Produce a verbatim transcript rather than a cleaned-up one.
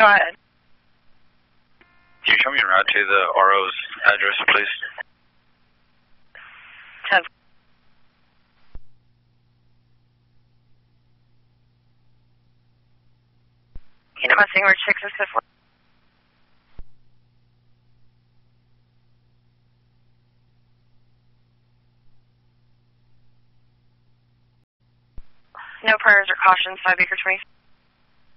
Go ahead. Can you show me en route to the R O's address, please? ten. Unit Mustang, we're six oh four. No priors or cautions, five acre twenty.